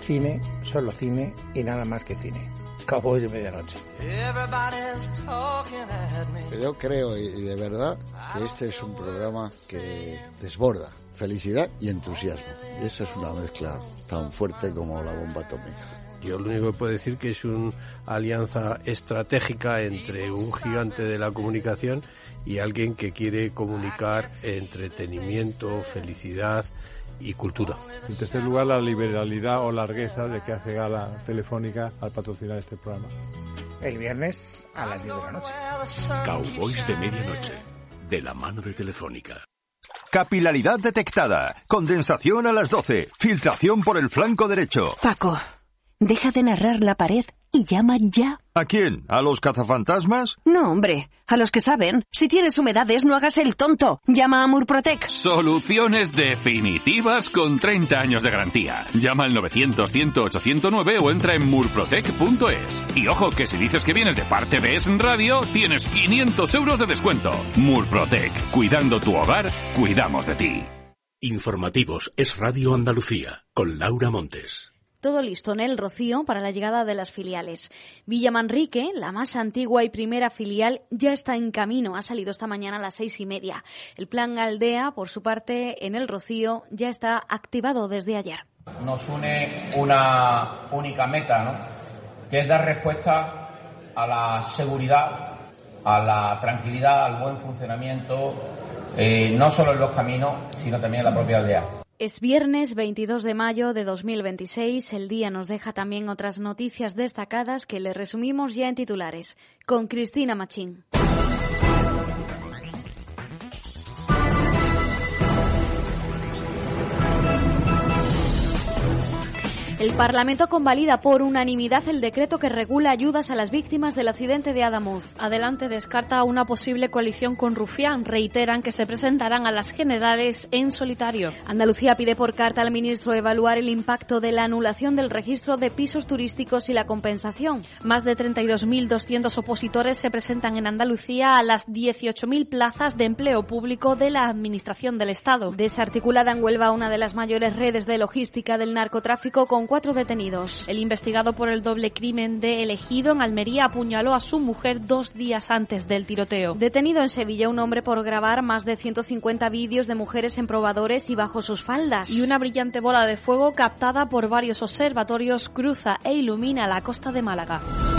Cine, solo cine y nada más que cine. Cowboys de Medianoche. Yo creo y de verdad que este es un programa que desborda felicidad y entusiasmo. Y esa es una mezcla tan fuerte como la bomba atómica. Yo lo único que puedo decir que es una alianza estratégica entre un gigante de la comunicación y alguien que quiere comunicar entretenimiento, felicidad y cultura. En tercer lugar, la liberalidad o largueza de que hace gala Telefónica al patrocinar este programa. El viernes a las 10 de la noche. Cowboys de Medianoche, de la mano de Telefónica. Capilaridad detectada. Condensación a las 12. Filtración por el flanco derecho. Paco, deja de narrar la pared y llama ya. ¿A quién? ¿A los cazafantasmas? No, hombre, a los que saben. Si tienes humedades, no hagas el tonto. Llama a Murprotec. Soluciones definitivas con 30 años de garantía. Llama al 900-108-109 o entra en murprotec.es. Y ojo, que si dices que vienes de parte de Es Radio, tienes 500 euros de descuento. Murprotec. Cuidando tu hogar, cuidamos de ti. Informativos Es Radio Andalucía, con Laura Montes. Todo listo en El Rocío para la llegada de las filiales. Villamanrique, la más antigua y primera filial, ya está en camino. Ha salido esta mañana a las 6:30. El plan Aldea, por su parte, en El Rocío, ya está activado desde ayer. Nos une una única meta, ¿no?, que es dar respuesta a la seguridad, a la tranquilidad, al buen funcionamiento, no solo en los caminos, sino también en la propia aldea. Es viernes 22 de mayo de 2026. El día nos deja también otras noticias destacadas que le resumimos ya en titulares. Con Cristina Machín. El Parlamento convalida por unanimidad el decreto que regula ayudas a las víctimas del accidente de Adamuz. Adelante descarta una posible coalición con Rufián. Reiteran que se presentarán a las generales en solitario. Andalucía pide por carta al ministro evaluar el impacto de la anulación del registro de pisos turísticos y la compensación. Más de 32.200 opositores se presentan en Andalucía a las 18.000 plazas de empleo público de la Administración del Estado. Desarticulada en Huelva una de las mayores redes de logística del narcotráfico con 4 detenidos. El investigado por el doble crimen de El Ejido en Almería apuñaló a su mujer 2 días antes del tiroteo. Detenido en Sevilla un hombre por grabar más de 150 vídeos de mujeres en probadores y bajo sus faldas. Y una brillante bola de fuego captada por varios observatorios cruza e ilumina la costa de Málaga.